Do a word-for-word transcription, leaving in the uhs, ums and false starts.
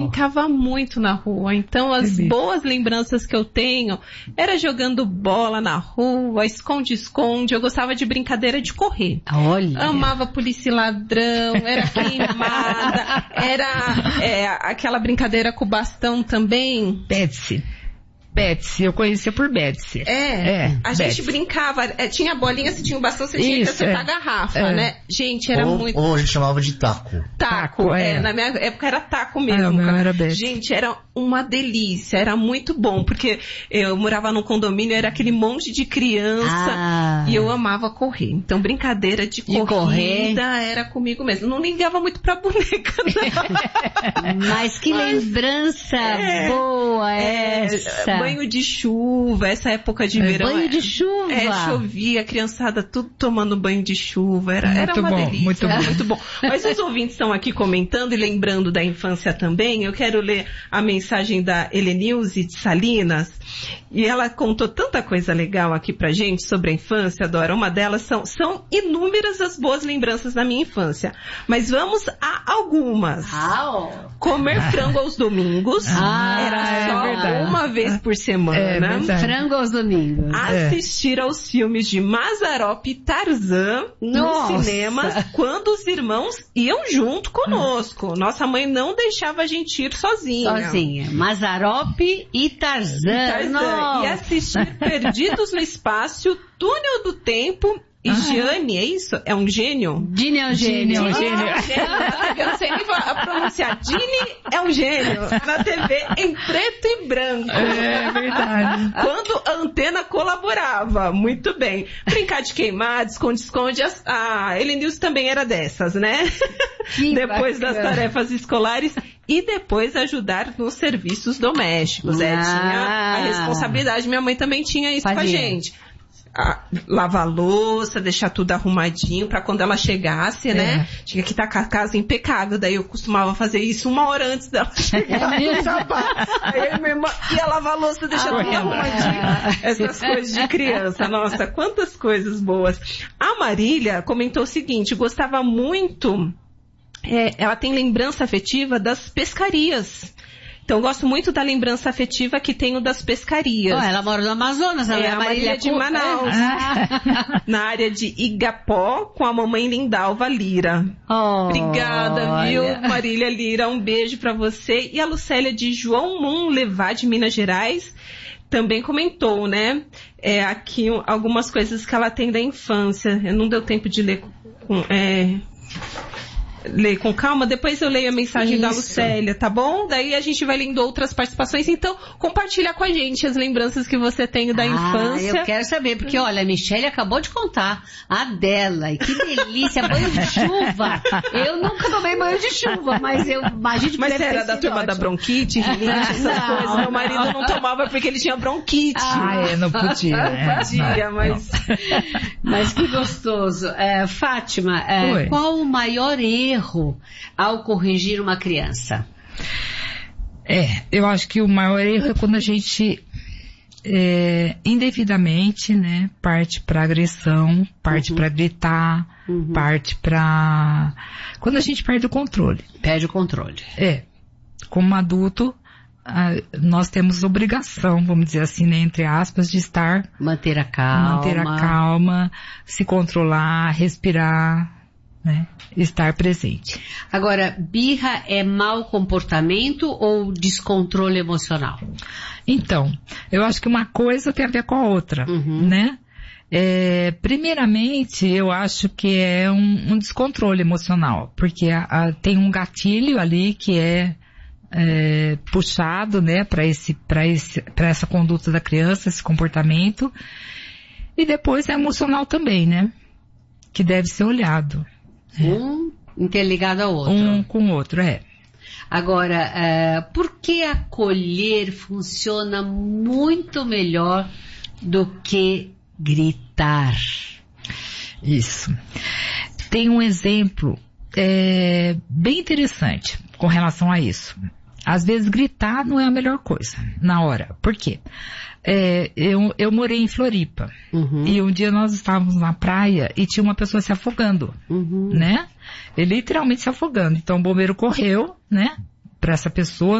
brincava muito na rua. Então, as Sim. boas lembranças que eu tenho era jogando bola na rua, esconde-esconde. Eu gostava de brincadeira de correr. Olha. Amava polícia e ladrão, era queimada, era é, aquela brincadeira com o bastão também. Betsy. Betsy, eu conhecia por Betsy. É, é a Betsy. gente brincava, é, tinha a bolinha, você tinha o bastão, você tinha Isso, que acertar é. a garrafa, É. né? Gente, era ou, muito... ou a gente chamava de taco. Taco, Taco, é. é. Na minha época era taco Ah, mesmo. o meu cara. era Betsy. Gente, era uma delícia, era muito bom, porque eu morava num condomínio, era aquele monte de criança, Ah. e eu amava correr. Então, brincadeira de E corrida correr? era comigo mesmo. Não ligava muito pra boneca, não. Mas que lembrança É. boa É, essa. banho de chuva, essa época de É, verão. banho é- de chuva. É, chovia, a criançada tudo tomando banho de chuva, era, era Muito uma bom, delícia, muito era bom. muito bom. Mas os ouvintes estão aqui comentando e lembrando da infância também, eu quero ler a mensagem da Helenilze de Salinas, e ela contou tanta coisa legal aqui pra gente sobre a infância, Dora. Uma delas são, são inúmeras as boas lembranças da minha infância, mas vamos a algumas. Ah, ó. Comer frango aos domingos, Ah, era só é verdade. uma vez por semana. É verdade. Frango aos domingos. Assistir aos filmes de Mazzaropi e Tarzan Nossa. nos cinemas quando os irmãos iam junto conosco. Nossa mãe não deixava a gente ir sozinha. Sozinha. Mazzaropi e Tarzan. Tarzan. Nossa. E assistir Perdidos no Espaço, Túnel do Tempo e Gianni, é isso? É um gênio? Dini é um gênio. Dini é um Ah, gênio. Eu não sei nem falar- pronunciar. Dini é um gênio. Na T V em preto e branco. É verdade. Quando a antena colaborava. Muito bem. Brincar de queimado, esconde-esconde. A, a Helenilce também era dessas, né? Que Depois das bacana. tarefas escolares. E depois ajudar nos serviços domésticos. É, Ah. tinha a responsabilidade. Minha mãe também tinha isso com a Fazia. gente. A, lavar a louça, deixar tudo arrumadinho pra quando ela chegasse, né? Tinha que estar com a casa impecável. Daí eu costumava fazer isso uma hora antes dela chegar no trabalho. Aí minha irmã ia lavar a louça, deixar tudo arrumadinho. Essas coisas de criança. Nossa, quantas coisas boas. A Marília comentou o seguinte, gostava muito, é, ela tem lembrança afetiva das pescarias. Então, eu gosto muito da lembrança afetiva que tenho das pescarias. Oh, ela mora no Amazonas, ela É, é a Marília de Cu- Manaus. Ah. Na área de Igapó, com a mamãe Lindalva Lira. Oh, Obrigada, viu, olha. Marília Lira? Um beijo pra você. E a Lucélia de João Mum Levar, de Minas Gerais, também comentou, né? É, aqui um, algumas coisas que ela tem da infância. Não deu tempo de ler com... É... ler com calma, depois eu leio a mensagem Isso. da Lucélia, tá bom? Daí a gente vai lendo outras participações, então compartilha com a gente as lembranças que você tem da ah, infância. eu quero saber, porque olha, a Michelle acabou de contar a dela, e que delícia, banho de chuva. Eu nunca tomei banho de chuva, mas eu imagino que Mas deve você era ter da sido turma da ótimo. bronquite, rinite, essas Não. coisas. Meu marido não tomava porque ele tinha bronquite. Ah, é, não podia. Não é, podia, não, mas... Mas que gostoso. É, Fátima, é, Oi. qual o maior erro ao corrigir uma criança? É, eu acho que o maior erro é quando a gente é, indevidamente, né, parte para agressão, parte Uhum. para gritar, Uhum. parte para quando a gente perde o controle. Perde o controle. É, como adulto, ah, nós temos obrigação, vamos dizer assim, né, entre aspas, de estar, Manter a calma. manter a calma, se controlar, respirar, né, estar presente. Agora, birra é mau comportamento ou descontrole emocional? Então, eu acho que uma coisa tem a ver com a outra, Uhum. né? É, primeiramente, eu acho que é um, um descontrole emocional, porque a- a- tem um gatilho ali que é, é, puxado, né, para esse, para esse, para essa conduta da criança, esse comportamento, e depois é emocional também, né? Que deve ser olhado, Um interligado ao outro. um com o outro, é. Agora, é, por que acolher funciona muito melhor do que gritar? Isso. Tem um exemplo é, bem interessante com relação a isso. Às vezes gritar não é a melhor coisa na hora. Por quê? É, eu, eu morei em Floripa. Uhum. E um dia nós estávamos na praia e tinha uma pessoa se afogando, Uhum. né? Ele literalmente se afogando. Então o bombeiro correu, né? Para essa pessoa.